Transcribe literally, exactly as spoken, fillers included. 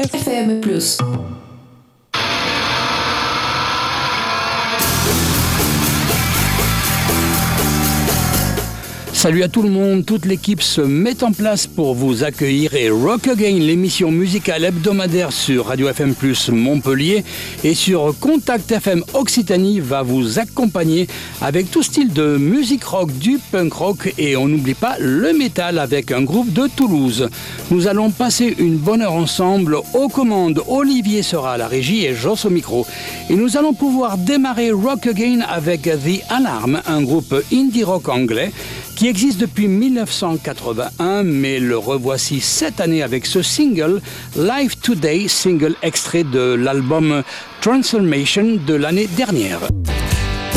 F M plus. Salut à tout le monde, toute l'équipe se met en place pour vous accueillir et Rock Again, l'émission musicale hebdomadaire sur Radio F M plus Montpellier et sur Contact F M Occitanie va vous accompagner avec tout style de musique rock, du punk rock et on n'oublie pas le métal avec un groupe de Toulouse. Nous allons passer une bonne heure ensemble. Aux commandes, Olivier sera à la régie et Joss au micro. Et nous allons pouvoir démarrer Rock Again avec The Alarm, un groupe indie rock anglais qui existe depuis mille neuf cent quatre-vingt-un, mais le revoici cette année avec ce single Live Today, single extrait de l'album Transformation de l'année dernière.